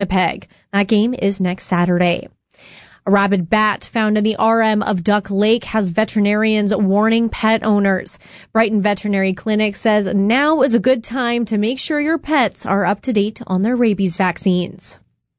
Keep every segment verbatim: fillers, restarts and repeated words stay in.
Winnipeg. That game is next Saturday. A rabid bat found in the R M of Duck Lake has veterinarians warning pet owners. Brighton Veterinary Clinic says now is a good time to make sure your pets are up to date on their rabies vaccines.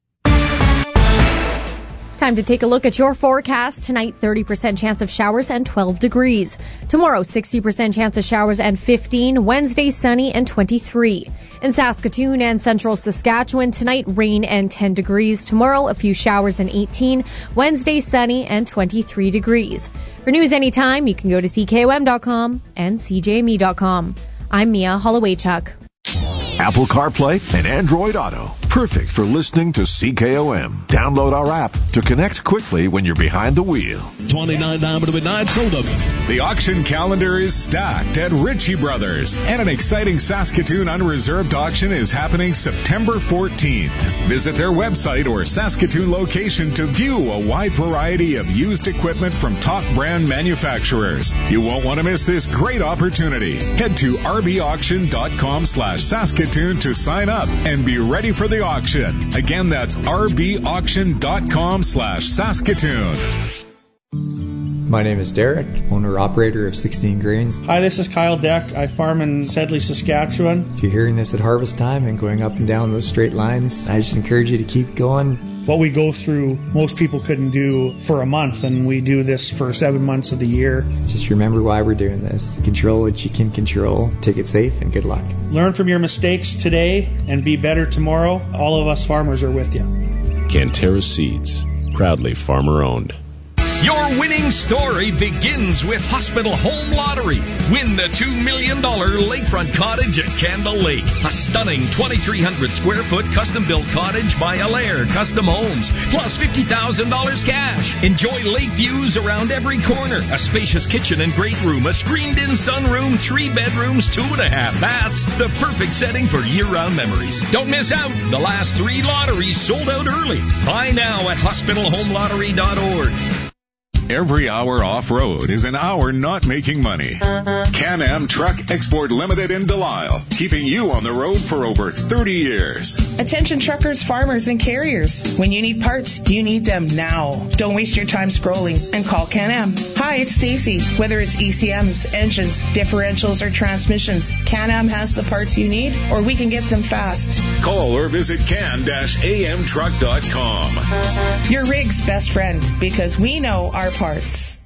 Time to take a look at your forecast. Tonight, thirty percent chance of showers and twelve degrees. Tomorrow, sixty percent chance of showers and fifteen. Wednesday, sunny and twenty-three. In Saskatoon and central Saskatchewan, tonight, rain and ten degrees. Tomorrow, a few showers and eighteen. Wednesday, sunny and twenty-three degrees. For news anytime, you can go to C K O M dot com and C J M E dot com. I'm Mia Hollowaychuk. Apple CarPlay and Android Auto. Perfect for listening to C K O M. Download our app to connect quickly when you're behind the wheel. twenty-nine down to midnight, sold them. The auction calendar is stacked at Ritchie Brothers, and an exciting Saskatoon unreserved auction is happening September fourteenth. Visit their website or Saskatoon location to view a wide variety of used equipment from top brand manufacturers. You won't want to miss this great opportunity. Head to rbauction.com slash Saskatoon to sign up and be ready for the auction. Again, that's rbauction.com slash Saskatoon. My name is Derek, owner-operator of sixteen Grains. Hi, this is Kyle Deck. I farm in Sedley, Saskatchewan. If you're hearing this at harvest time and going up and down those straight lines, I just encourage you to keep going. What we go through, most people couldn't do for a month, and we do this for seven months of the year. Just remember why we're doing this. Control what you can control. Take it safe, and good luck. Learn from your mistakes today and be better tomorrow. All of us farmers are with you. Canterra Seeds, proudly farmer-owned. Your winning story begins with Hospital Home Lottery. Win the two million dollars lakefront cottage at Candle Lake. A stunning twenty-three hundred square foot custom-built cottage by Allaire Custom Homes. Plus fifty thousand dollars cash. Enjoy lake views around every corner. A spacious kitchen and great room. A screened-in sunroom. Three bedrooms, two and a half baths. The perfect setting for year-round memories. Don't miss out. The last three lotteries sold out early. Buy now at hospital home lottery dot org. Every hour off-road is an hour not making money. Can-Am Truck Export Limited in Delisle, keeping you on the road for over thirty years. Attention truckers, farmers, and carriers. When you need parts, you need them now. Don't waste your time scrolling and call Can-Am. Hi, it's Stacy. Whether it's E C Ms, engines, differentials, or transmissions, Can-Am has the parts you need, or we can get them fast. Call or visit can dash a m truck dot com. Your rig's best friend, because we know our parts.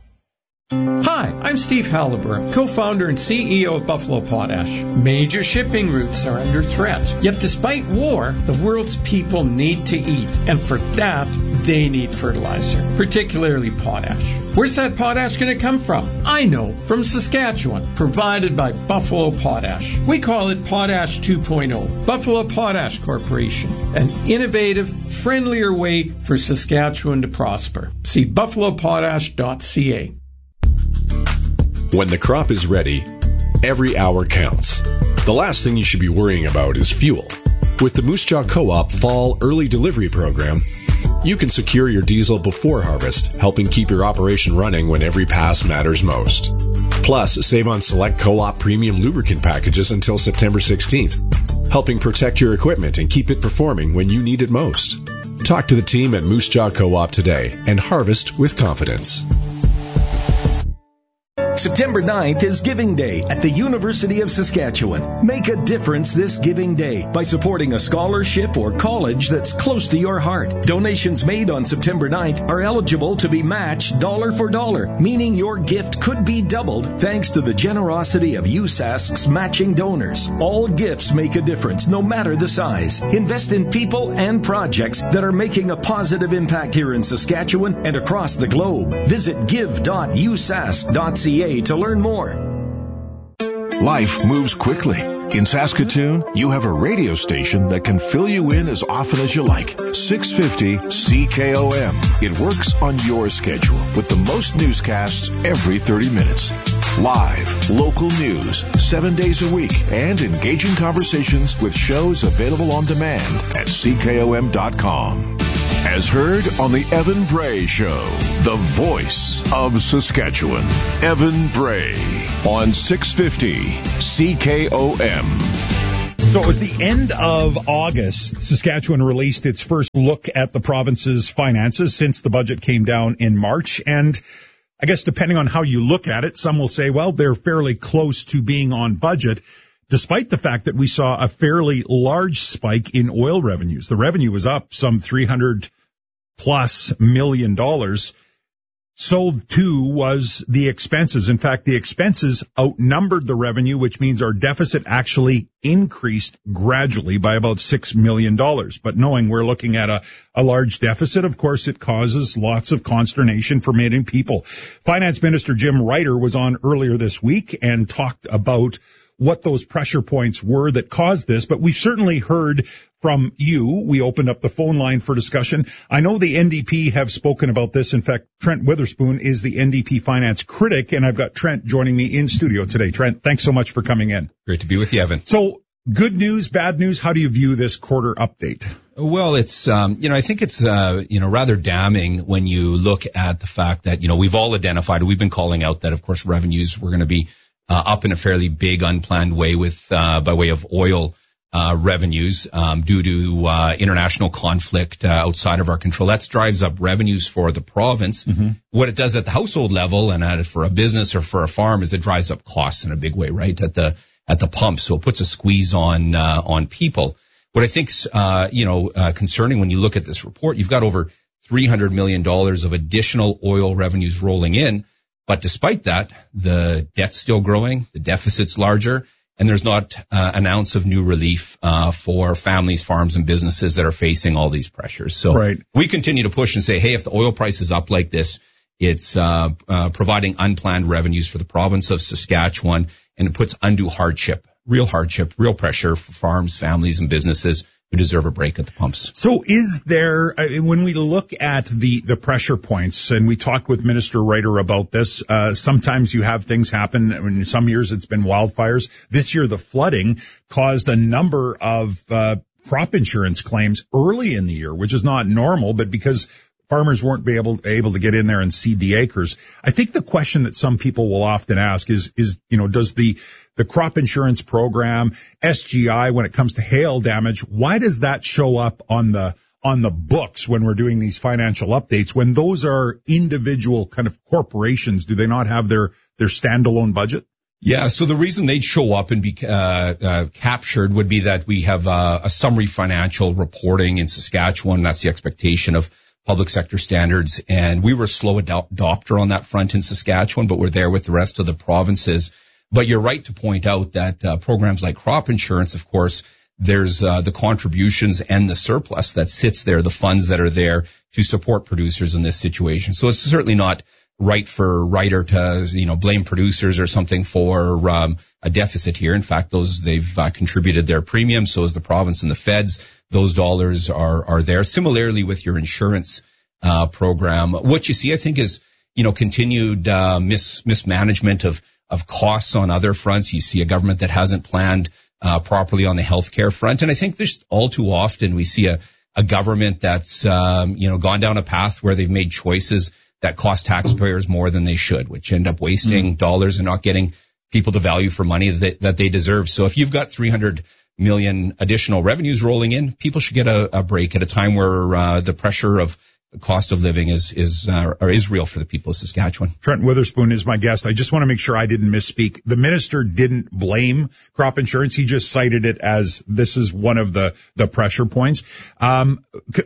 Hi, I'm Steve Halliburton, co-founder and C E O of Buffalo Potash. Major shipping routes are under threat. Yet despite war, the world's people need to eat. And for that, they need fertilizer, particularly potash. Where's that potash going to come from? I know, from Saskatchewan, provided by Buffalo Potash. We call it Potash two point oh. Buffalo Potash Corporation, an innovative, friendlier way for Saskatchewan to prosper. See buffalo potash dot c a. When the crop is ready, every hour counts. The last thing you should be worrying about is fuel. With the Moose Jaw Co-op Fall Early Delivery Program, you can secure your diesel before harvest, helping keep your operation running when every pass matters most. Plus, save on select Co-op premium lubricant packages until September sixteenth, helping protect your equipment and keep it performing when you need it most. Talk to the team at Moose Jaw Co-op today and harvest with confidence. September ninth is Giving Day at the University of Saskatchewan. Make a difference this Giving Day by supporting a scholarship or college that's close to your heart. Donations made on September ninth are eligible to be matched dollar for dollar, meaning your gift could be doubled thanks to the generosity of U S A S C's matching donors. All gifts make a difference, no matter the size. Invest in people and projects that are making a positive impact here in Saskatchewan and across the globe. Visit give dot u s a s c dot c a to learn more. Life moves quickly. In Saskatoon, you have a radio station that can fill you in as often as you like. six fifty C K O M. It works on your schedule with the most newscasts every thirty minutes. Live, local news, seven days a week, and engaging conversations with shows available on demand at C K O M dot com. As heard on the Evan Bray Show, the voice of Saskatchewan. Evan Bray on six fifty C K O M. So it was the end of August. Saskatchewan released its first look at the province's finances since the budget came down in March. And I guess depending on how you look at it, some will say, well, they're fairly close to being on budget, despite the fact that we saw a fairly large spike in oil revenues. The revenue was up some three hundred plus million dollars. So too was the expenses. In fact, the expenses outnumbered the revenue, which means our deficit actually increased gradually by about six million dollars. But knowing we're looking at a, a large deficit, of course, it causes lots of consternation for many people. Finance Minister Jim Ryder was on earlier this week and talked about what those pressure points were that caused this, but we've certainly heard from you. We opened up the phone line for discussion. I know the N D P have spoken about this. In fact, Trent Witherspoon is the N D P finance critic, and I've got Trent joining me in studio today. Trent, thanks so much for coming in. Great to be with you, Evan. So, good news, bad news, how do you view this quarter update? Well, it's, um, you know, I think it's, uh, you know, rather damning when you look at the fact that, you know, we've all identified, we've been calling out that, of course, revenues were going to be Uh, up in a fairly big unplanned way with, uh, by way of oil, uh, revenues, um, due to, uh, international conflict, uh, outside of our control. That drives up revenues for the province. Mm-hmm. What it does at the household level and at it for a business or for a farm is it drives up costs in a big way, right? At the, at the pump. So it puts a squeeze on, uh, on people. What I think's, uh, you know, uh, concerning when you look at this report, you've got over three hundred million dollars of additional oil revenues rolling in. But despite that, the debt's still growing, the deficit's larger, and there's not uh, an ounce of new relief uh, for families, farms, and businesses that are facing all these pressures. So right. We continue to push and say, hey, if the oil price is up like this, it's uh, uh, providing unplanned revenues for the province of Saskatchewan, and it puts undue hardship, real hardship, real pressure for farms, families, and businesses who deserve a break at the pumps. So is there, uh, when we look at the, the pressure points, and we talked with Minister Ryder about this, uh, sometimes you have things happen. In some years it's been wildfires. This year the flooding caused a number of uh, crop insurance claims early in the year, which is not normal, but because farmers weren't be able, able to get in there and seed the acres. I think the question that some people will often ask is, is, you know, does the, the crop insurance program, S G I, when it comes to hail damage, why does that show up on the, on the books when we're doing these financial updates? When those are individual kind of corporations, do they not have their, their standalone budget? Yeah, so the reason they'd show up and be uh, uh, captured would be that we have uh, a summary financial reporting in Saskatchewan. That's the expectation of public sector standards, and we were a slow adopter on that front in Saskatchewan, but we're there with the rest of the provinces. But you're right to point out that uh, programs like crop insurance, of course, there's uh, the contributions and the surplus that sits there, the funds that are there to support producers in this situation. So it's certainly not right for Ryder to, you know, blame producers or something for um, a deficit here. In fact, those they've uh, contributed their premiums, so is the province and the feds. Those dollars are are there. Similarly with your insurance uh program, what you see, I think, is, you know, continued uh mis mismanagement of of costs on other fronts. You see a government that hasn't planned uh properly on the healthcare front, and I think there's all too often we see a a government that's um you know gone down a path where they've made choices that cost taxpayers more than they should, which end up wasting mm. dollars and not getting people the value for money that they, that they deserve. So if you've got three hundred million additional revenues rolling in, people should get a, a break at a time where uh, the pressure of the cost of living is is uh, or is real for the people of Saskatchewan. Trent Witherspoon is my guest. I just want to make sure I didn't misspeak. The minister didn't blame crop insurance. He just cited it as this is one of the the pressure points. Um,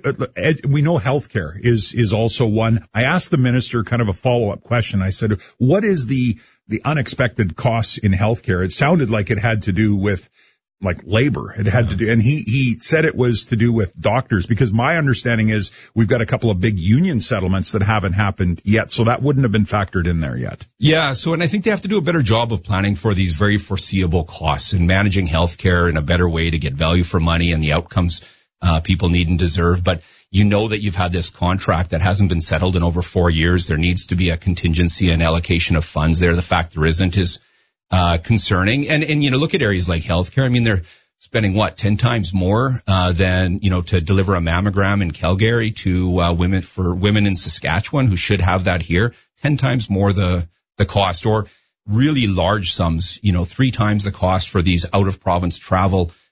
we know healthcare is is also one. I asked the minister kind of a follow up question. I said, "What is the the unexpected costs in healthcare?" It sounded like it had to do with like labor. It had to do, and he, he said it was to do with doctors, because my understanding is we've got a couple of big union settlements that haven't happened yet. So that wouldn't have been factored in there yet. Yeah. So, and I think they have to do a better job of planning for these very foreseeable costs and managing healthcare in a better way to get value for money and the outcomes uh, people need and deserve. But you know that you've had this contract that hasn't been settled in over four years. There needs to be a contingency and allocation of funds there. The fact there isn't is Uh, concerning. And, and, you know, look at areas like healthcare. I mean, they're spending what, ten times more, uh, than, you know, to deliver a mammogram in Calgary to, uh, women for women in Saskatchewan who should have that here. ten times more the, the cost, or really large sums, you know, three times the cost for these out of province travel,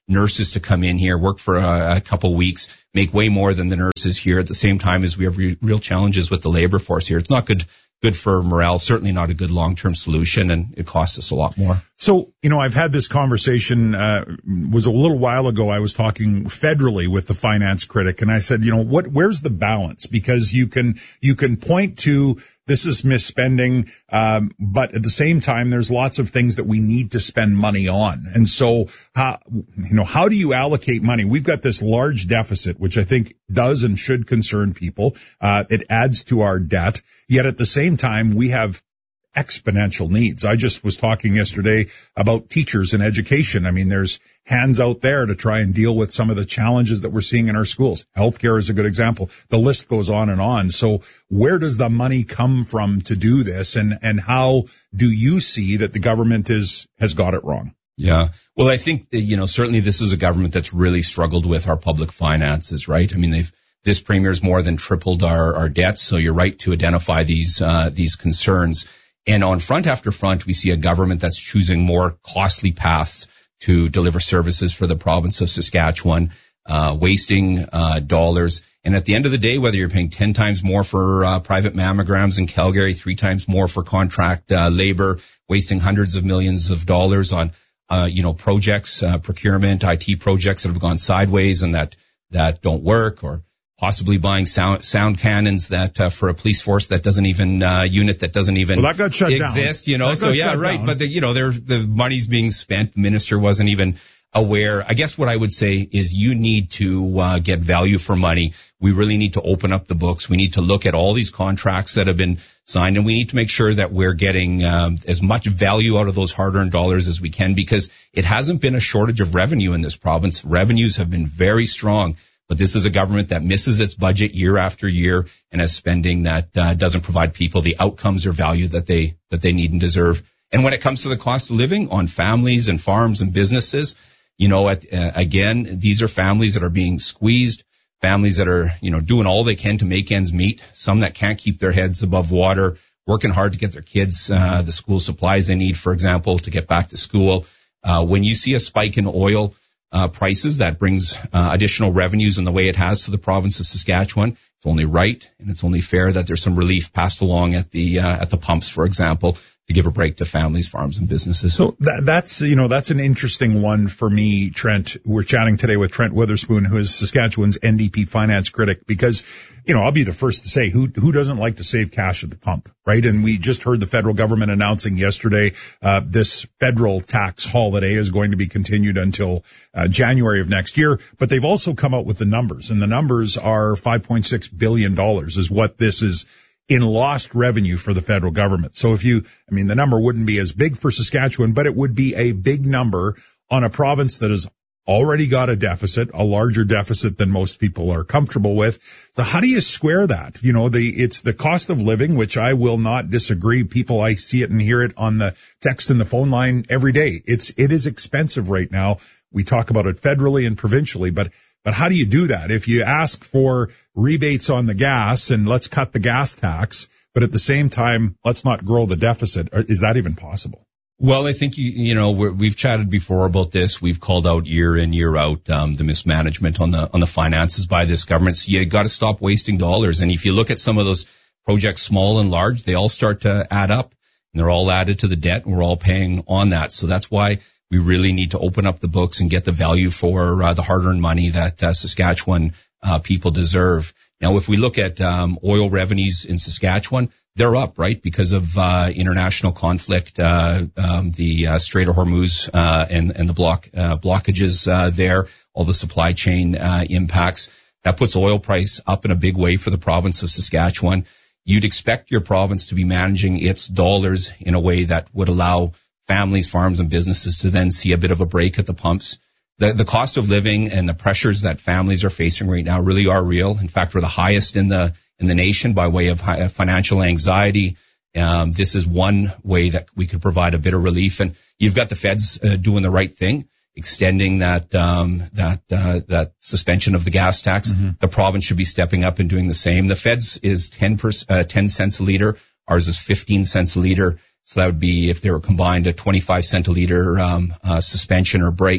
nurses to come in here, work for a, a couple weeks, make way more than the nurses here at the same time as we have re- real challenges with the labor force here. It's not good good for morale, certainly not a good long-term solution, and it costs us a lot more. So, you know, I've had this conversation, uh, was a little while ago, I was talking federally with the finance critic, and I said, you know, what, where's the balance? Because you can, you can point to this is misspending, um, but at the same time, there's lots of things that we need to spend money on. And so, how, you know, how do you allocate money? We've got this large deficit, which I think does and should concern people. Uh, it adds to our debt. Yet at the same time, we have exponential needs. I just was talking yesterday about teachers and education. I mean, there's hands out there to try and deal with some of the challenges that we're seeing in our schools. Healthcare is a good example. The list goes on and on. So where does the money come from to do this? And, and how do you see that the government is, has got it wrong? Yeah. Well, I think that, you know, certainly this is a government that's really struggled with our public finances, right? I mean, they've, this premier's more than tripled our, our debts. So you're right to identify these, uh, these concerns. And on front after front, we see a government that's choosing more costly paths to deliver services for the province of Saskatchewan, uh, wasting uh, dollars. And at the end of the day, whether you're paying ten times more for uh, private mammograms in Calgary, three times more for contract uh, labor, wasting hundreds of millions of dollars on, uh, you know, projects, uh, procurement, I T projects that have gone sideways and that that don't work, or possibly buying sound, sound cannons that uh, for a police force that doesn't even uh, unit that doesn't even well, that got shut exist. Down. You know, that so yeah, right. Down. But the, you know, there the money's being spent. The minister wasn't even aware. I guess what I would say is you need to uh, get value for money. We really need to open up the books. We need to look at all these contracts that have been signed, and we need to make sure that we're getting um, as much value out of those hard-earned dollars as we can, because it hasn't been a shortage of revenue in this province. Revenues have been very strong. But this is a government that misses its budget year after year and has spending that uh, doesn't provide people the outcomes or value that they that they need and deserve. And when it comes to the cost of living on families and farms and businesses, you know, at, uh, again, these are families that are being squeezed, families that are, you know, doing all they can to make ends meet, some that can't keep their heads above water, working hard to get their kids uh, the school supplies they need, for example, to get back to school. Uh, when you see a spike in oil Uh, prices, that brings uh, additional revenues in the way it has to the province of Saskatchewan. It's only right and it's only fair that there's some relief passed along at the uh, at the pumps, for example, to give a break to families, farms, and businesses. So that, that's, you know, that's an interesting one for me, Trent. We're chatting today with Trent Witherspoon, who is Saskatchewan's N D P finance critic, because, you know, I'll be the first to say, who who doesn't like to save cash at the pump, right? And we just heard the federal government announcing yesterday uh this federal tax holiday is going to be continued until uh, January of next year. But they've also come out with the numbers, and the numbers are five point six billion dollars is what this is in lost revenue for the federal government. So if you, I mean, the number wouldn't be as big for Saskatchewan, but it would be a big number on a province that has already got a deficit, a larger deficit than most people are comfortable with. So how do you square that? You know, the, it's the cost of living, which I will not disagree. People, I see it and hear it on the text and the phone line every day. It's, it is expensive right now. We talk about it federally and provincially, but But how do you do that? If you ask for rebates on the gas and let's cut the gas tax, but at the same time, let's not grow the deficit, is that even possible? Well, I think, you, you know, we're, we've chatted before about this. We've called out year in, year out, um, the mismanagement on the, on the finances by this government. So you got to stop wasting dollars. And if you look at some of those projects, small and large, they all start to add up, and they're all added to the debt, and we're all paying on that. So that's why we really need to open up the books and get the value for uh, the hard-earned money that uh, Saskatchewan uh, people deserve. Now, if we look at um, oil revenues in Saskatchewan, they're up, right, because of uh, international conflict, uh, um, the uh, Strait of Hormuz uh, and, and the block uh, blockages uh, there, all the supply chain uh, impacts. That puts oil price up in a big way for the province of Saskatchewan. You'd expect your province to be managing its dollars in a way that would allow families, farms, and businesses to then see a bit of a break at the pumps. The, the cost of living and the pressures that families are facing right now really are real. In fact, we're the highest in the in the nation by way of high, financial anxiety. Um, this is one way that we could provide a bit of relief. And you've got the feds uh, doing the right thing, extending that um, that uh, that suspension of the gas tax. Mm-hmm. The province should be stepping up and doing the same. The feds is ten percent, uh, ten cents a liter. Ours is fifteen cents a liter. So that would be, if they were combined, a twenty-five cent a liter um, uh, suspension or break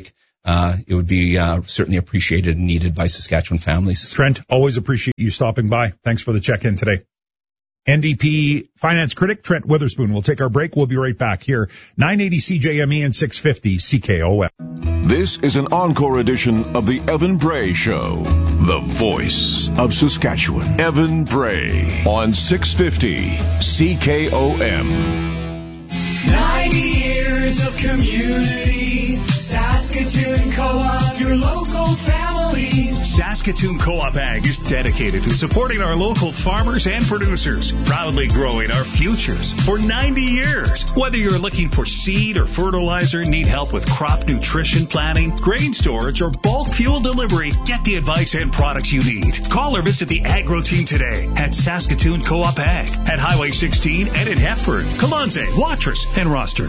uh, it would be uh, certainly appreciated and needed by Saskatchewan families. Trent, always appreciate you stopping by. Thanks for the check-in today. N D P finance critic Trent Witherspoon. We'll take our break. We'll be right back here. nine eighty C J M E and six fifty C K O M. This is an encore edition of the Evan Bray Show, the voice of Saskatchewan. Evan Bray on six fifty C K O M. ninety years of community, Saskatoon Co-op, your local family. Saskatoon Co-op Ag is dedicated to supporting our local farmers and producers, proudly growing our futures for ninety years. Whether you're looking for seed or fertilizer, need help with crop nutrition planning, grain storage, or bulk fuel delivery, get the advice and products you need. Call or visit the Agro Team today at Saskatoon Co-op Ag at Highway sixteen and in Hepburn, Colonze, Watrous, and Rosthern.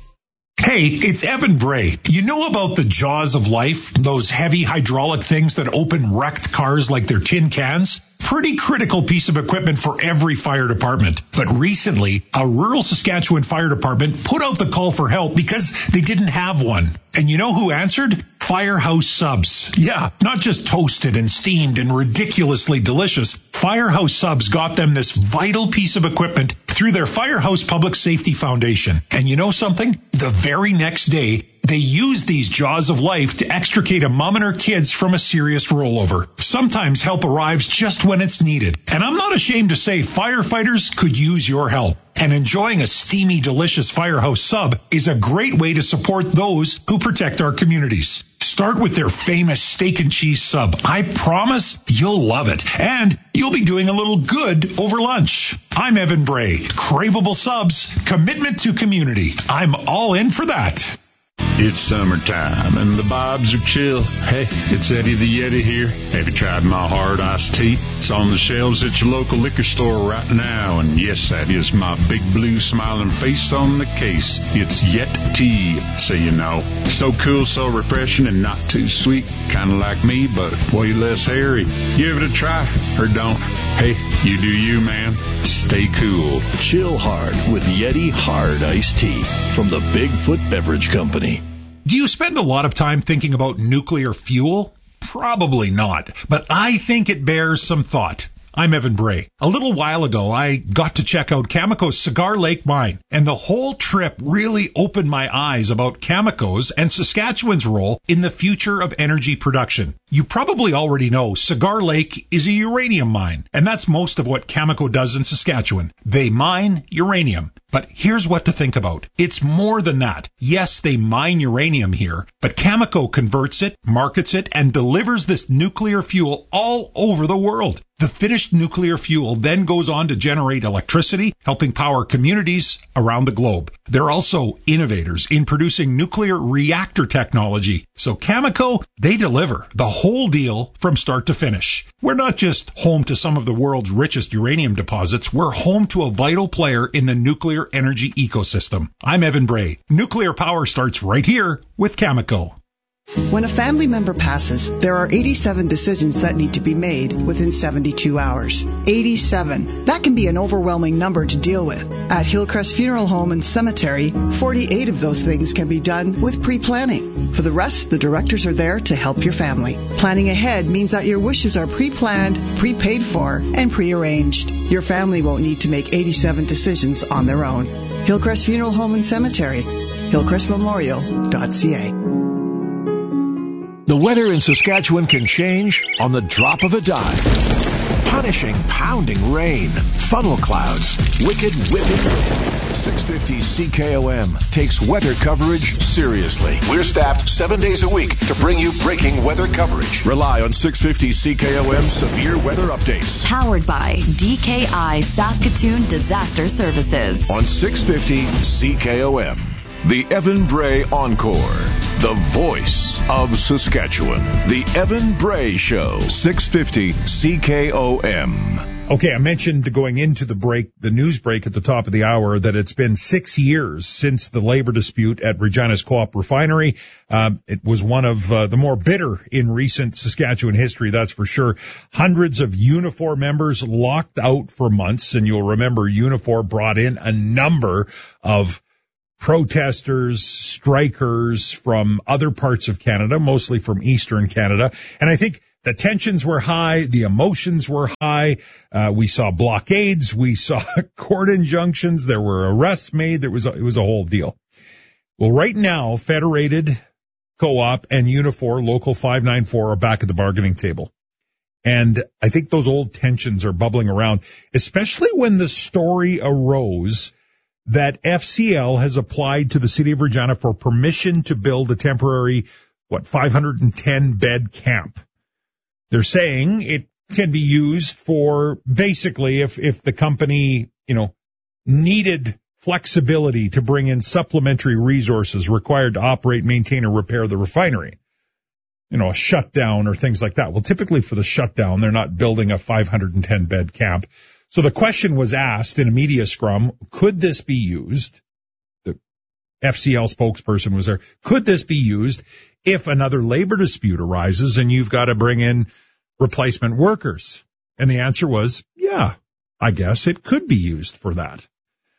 Hey, it's Evan Bray. You know about the jaws of life? Those heavy hydraulic things that open wrecked cars like they're tin cans? Pretty critical piece of equipment for every fire department. But recently, a rural Saskatchewan fire department put out the call for help because they didn't have one. And you know who answered? Firehouse Subs. Yeah, not just toasted and steamed and ridiculously delicious. Firehouse Subs got them this vital piece of equipment through their Firehouse Public Safety Foundation. And you know something? The very next day, they use these jaws of life to extricate a mom and her kids from a serious rollover. Sometimes help arrives just when it's needed. And I'm not ashamed to say firefighters could use your help. And enjoying a steamy, delicious Firehouse Sub is a great way to support those who protect our communities. Start with their famous steak and cheese sub. I promise you'll love it. And you'll be doing a little good over lunch. I'm Evan Bray. Craveable subs, commitment to community. I'm all in for that. It's summertime and the vibes are chill. Hey, it's Eddie the Yeti here. Have you tried my hard iced tea? It's on the shelves at your local liquor store right now. And yes, that is my big blue smiling face on the case. It's Yet Tea, so you know. So cool, so refreshing, and not too sweet. Kind of like me, but way less hairy. Give it a try, or don't. Hey, you do you, man. Stay cool. Chill hard with Yeti Hard Iced Tea from the Bigfoot Beverage Company. Do you spend a lot of time thinking about nuclear fuel? Probably not, but I think it bears some thought. I'm Evan Bray. A little while ago, I got to check out Cameco's Cigar Lake mine, and the whole trip really opened my eyes about Cameco's and Saskatchewan's role in the future of energy production. You probably already know Cigar Lake is a uranium mine, and that's most of what Cameco does in Saskatchewan. They mine uranium. But here's what to think about. It's more than that. Yes, they mine uranium here, but Cameco converts it, markets it, and delivers this nuclear fuel all over the world. The finished nuclear fuel then goes on to generate electricity, helping power communities around the globe. They're also innovators in producing nuclear reactor technology. So Cameco, they deliver the whole deal from start to finish. We're not just home to some of the world's richest uranium deposits. We're home to a vital player in the nuclear energy ecosystem. I'm Evan Bray. Nuclear power starts right here with Cameco. When a family member passes, there are eighty-seven decisions that need to be made within seventy-two hours. eighty-seven. That can be an overwhelming number to deal with. At Hillcrest Funeral Home and Cemetery, forty-eight of those things can be done with pre-planning. For the rest, the directors are there to help your family. Planning ahead means that your wishes are pre-planned, pre-paid for, and pre-arranged. Your family won't need to make eighty-seven decisions on their own. Hillcrest Funeral Home and Cemetery, hillcrest memorial dot c a. The weather in Saskatchewan can change on the drop of a dime. Punishing, pounding rain, funnel clouds, wicked whipping wind. six fifty C K O M takes weather coverage seriously. We're staffed seven days a week to bring you breaking weather coverage. Rely on six fifty C K O M severe weather updates. Powered by D K I Saskatoon Disaster Services. On six fifty C K O M. The Evan Bray Encore, the voice of Saskatchewan. The Evan Bray Show, six fifty C K O M. Okay, I mentioned going into the break, the news break at the top of the hour, that it's been six years since the labor dispute at Regina's Co-op Refinery. Um, it was one of uh, the more bitter in recent Saskatchewan history, that's for sure. Hundreds of Unifor members locked out for months, and you'll remember Unifor brought in a number of protesters, strikers from other parts of Canada, mostly from Eastern Canada. And I think the tensions were high, the emotions were high. Uh, we saw blockades, we saw court injunctions, there were arrests made. There was a, it was a whole deal. Well, right now, Federated Co-op and Unifor Local five ninety-four are back at the bargaining table. And I think those old tensions are bubbling around, especially when the story arose that F C L has applied to the city of Regina for permission to build a temporary, what, five hundred ten bed camp. They're saying it can be used for basically if, if the company, you know, needed flexibility to bring in supplementary resources required to operate, maintain, or repair the refinery. You know, a shutdown or things like that. Well, typically for the shutdown, they're not building a five hundred ten bed camp. So the question was asked in a media scrum, could this be used? The F C L spokesperson was there. Could this be used if another labor dispute arises and you've got to bring in replacement workers? And the answer was, yeah, I guess it could be used for that.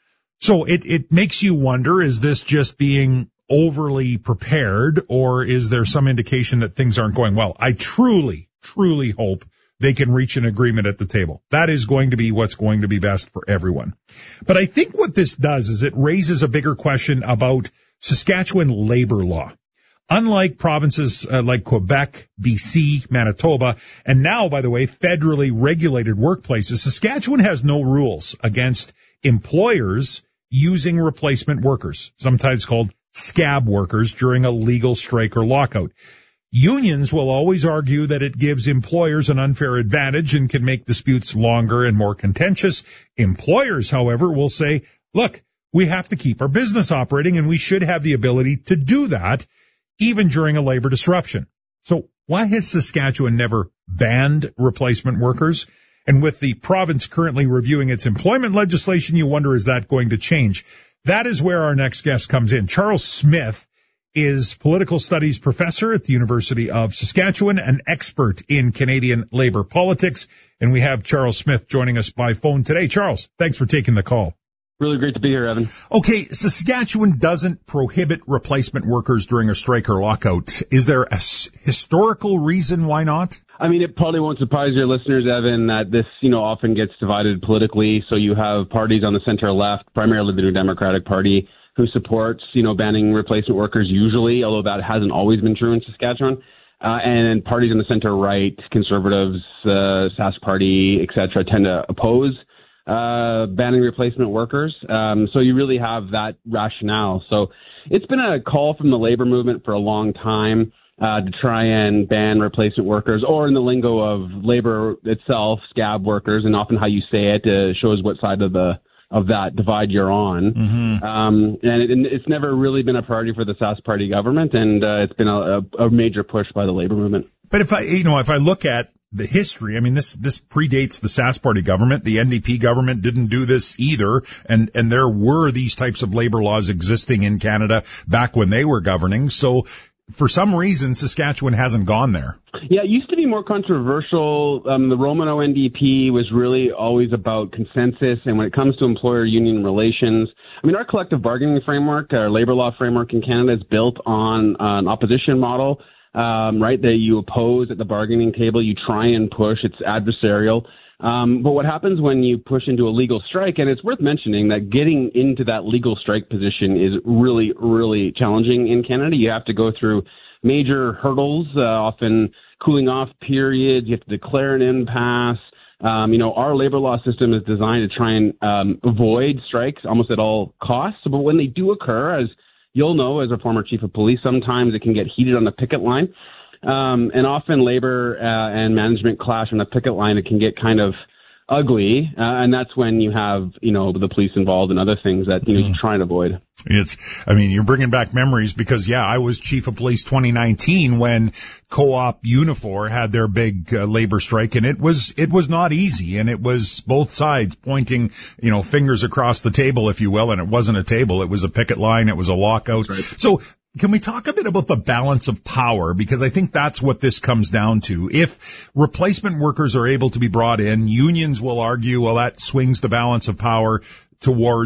So it, it makes you wonder, is this just being overly prepared, or is there some indication that things aren't going well? I truly, truly hope they can reach an agreement at the table. That is going to be what's going to be best for everyone. But I think what this does is it raises a bigger question about Saskatchewan labor law. Unlike provinces uh, like Quebec, B C, Manitoba, and now, by the way, federally regulated workplaces, Saskatchewan has no rules against employers using replacement workers, sometimes called scab workers, during a legal strike or lockout. Unions will always argue that it gives employers an unfair advantage and can make disputes longer and more contentious. Employers, however, will say, look, we have to keep our business operating and we should have the ability to do that even during a labor disruption. So why has Saskatchewan never banned replacement workers? And with the province currently reviewing its employment legislation, you wonder, is that going to change? That is where our next guest comes in. Charles Smith is political studies professor at the University of Saskatchewan, an expert in Canadian labor politics. And we have Charles Smith joining us by phone today. Charles, thanks for taking the call. Really great to be here, Evan. Okay, Saskatchewan doesn't prohibit replacement workers during a strike or lockout. Is there a s- historical reason why not? I mean, it probably won't surprise your listeners, Evan, that this, you know, often gets divided politically. So you have parties on the center left, primarily the New Democratic Party, who supports, you know, banning replacement workers usually, although that hasn't always been true in Saskatchewan. Uh, and parties on the center right, conservatives, uh, Sask Party, et cetera, tend to oppose uh, banning replacement workers. Um, so you really have that rationale. So it's been a call from the labor movement for a long time uh, to try and ban replacement workers, or in the lingo of labor itself, scab workers, and often how you say it uh, shows what side of the of that divide you're on. Mm-hmm. Um, and, it, and it's never really been a priority for the Sask Party government, and uh, it's been a, a major push by the labor movement. But if I, you know, if I look at the history, I mean, this, this predates the Sask Party government. The N D P government didn't do this either. And, and there were these types of labor laws existing in Canada back when they were governing. So for some reason, Saskatchewan hasn't gone there. Yeah, it used to be more controversial. Um, the Romano N D P was really always about consensus. And when it comes to employer-union relations, I mean, our collective bargaining framework, our labor law framework in Canada is built on uh, an opposition model. Um, right, that you oppose at the bargaining table, you try and push, it's adversarial. Um, but what happens when you push into a legal strike, and it's worth mentioning that getting into that legal strike position is really, really challenging in Canada. You have to go through major hurdles, uh, often cooling off periods. You have to declare an impasse. Um, you know, our labor law system is designed to try and um, avoid strikes almost at all costs. But when they do occur, as you'll know, as a former chief of police, sometimes it can get heated on the picket line. Um, and often labor uh, and management clash on the picket line. It can get kind of ugly. Uh, and that's when you have, you know, the police involved and other things that, you know, you try and avoid. It's, I mean, you're bringing back memories because, yeah, I was chief of police twenty nineteen when Co-op Unifor had their big uh, labor strike, and it was, it was not easy, and it was both sides pointing, you know, fingers across the table, if you will, and it wasn't a table, it was a picket line, it was a lockout. Right. So, can we talk a bit about the balance of power? Because I think that's what this comes down to. If replacement workers are able to be brought in, unions will argue, well, that swings the balance of power toward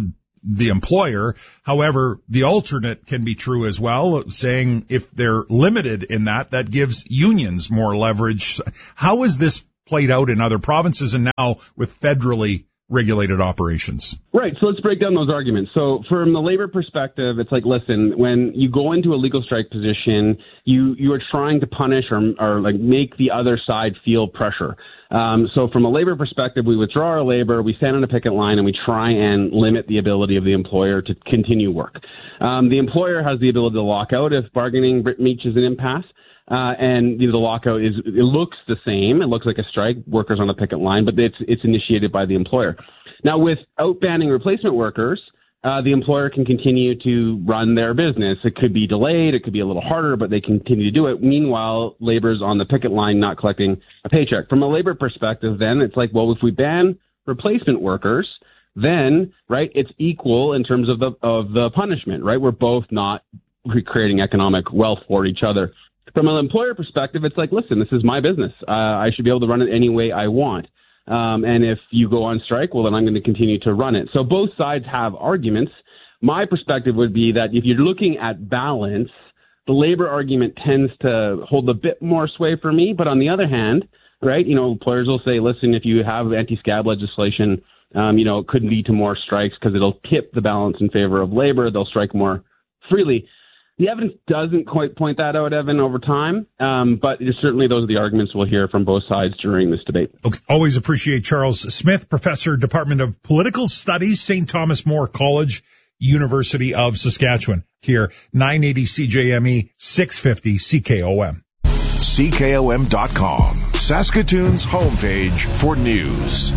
the employer. However, the alternate can be true as well, saying if they're limited in that, that gives unions more leverage. How is this played out in other provinces and now with federally regulated operations? Right. So let's break down those arguments. So from the labor perspective, it's like, listen, when you go into a legal strike position, you, you are trying to punish or, or like make the other side feel pressure. Um, so from a labor perspective, we withdraw our labor, we stand on a picket line, and we try and limit the ability of the employer to continue work. Um, the employer has the ability to lock out if bargaining reaches an impasse. Uh, and you know, the lockout is, it looks the same. It looks like a strike, workers on a picket line, but it's, it's initiated by the employer. Now, without banning replacement workers, uh, the employer can continue to run their business. It could be delayed. It could be a little harder, but they continue to do it. Meanwhile, labor's on the picket line, not collecting a paycheck. From a labor perspective, then it's like, well, if we ban replacement workers, then, right, it's equal in terms of the, of the punishment, right? We're both not creating economic wealth for each other. From an employer perspective, it's like, listen, this is my business. Uh, I should be able to run it any way I want. Um, and if you go on strike, well, then I'm going to continue to run it. So both sides have arguments. My perspective would be that if you're looking at balance, the labor argument tends to hold a bit more sway for me. But on the other hand, right, you know, employers will say, listen, if you have anti-scab legislation, um, you know, it could lead to more strikes because it'll tip the balance in favor of labor. They'll strike more freely. The evidence doesn't quite point that out, Evan, over time, um, but certainly those are the arguments we'll hear from both sides during this debate. Okay. Always appreciate Charles Smith, Professor, Department of Political Studies, Saint Thomas More College, University of Saskatchewan. Here, nine eighty C J M E, six fifty C K O M. C K O M dot com, Saskatoon's homepage for news.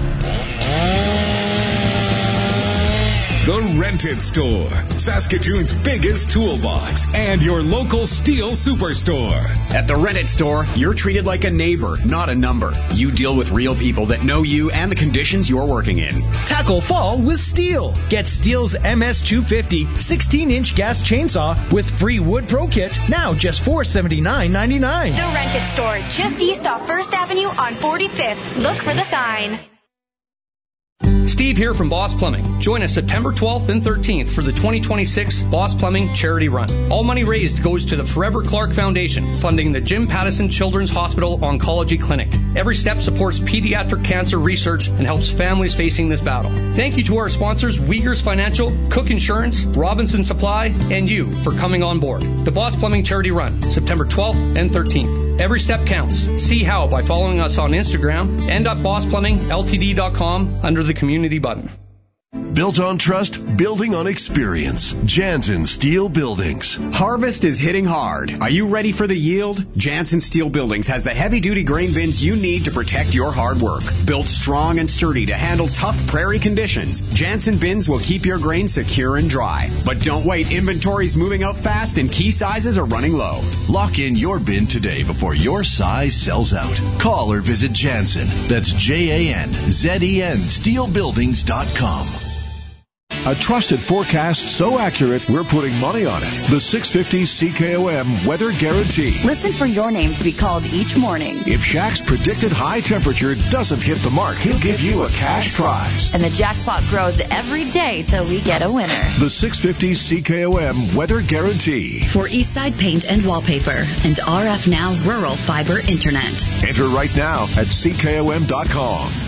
The Rented Store, Saskatoon's biggest toolbox, and your local Steel Superstore. At the Rented Store, you're treated like a neighbor, not a number. You deal with real people that know you and the conditions you're working in. Tackle fall with Steel. Get Steel's M S two fifty sixteen-inch gas chainsaw with free Wood Pro Kit, now just four hundred seventy-nine dollars and ninety-nine cents. The Rented Store, just east off First Avenue on forty-fifth. Look for the sign. Steve here from Boss Plumbing. Join us September twelfth and thirteenth for the twenty twenty-six Boss Plumbing Charity Run. All money raised goes to the Forever Clark Foundation, funding the Jim Pattison Children's Hospital Oncology Clinic. Every step supports pediatric cancer research and helps families facing this battle. Thank you to our sponsors, Uyghurs Financial, Cook Insurance, Robinson Supply, and you for coming on board. The Boss Plumbing Charity Run, September twelfth and thirteenth. Every step counts. See how by following us on Instagram and at boss plumbing l t d dot com under the community button. Built on trust, building on experience. Jansen Steel Buildings. Harvest is hitting hard. Are you ready for the yield? Jansen Steel Buildings has the heavy-duty grain bins you need to protect your hard work. Built strong and sturdy to handle tough prairie conditions, Jansen bins will keep your grain secure and dry. But don't wait. Inventory's moving out fast and key sizes are running low. Lock in your bin today before your size sells out. Call or visit Jansen. That's J A N Z E N steel buildings dot com. A trusted forecast so accurate, we're putting money on it. The six fifty C K O M Weather Guarantee. Listen for your name to be called each morning. If Shaq's predicted high temperature doesn't hit the mark, he'll give you a cash prize. And the jackpot grows every day till we get a winner. The six fifty C K O M Weather Guarantee. For Eastside Paint and Wallpaper and R F Now Rural Fiber Internet. Enter right now at C K O M dot com.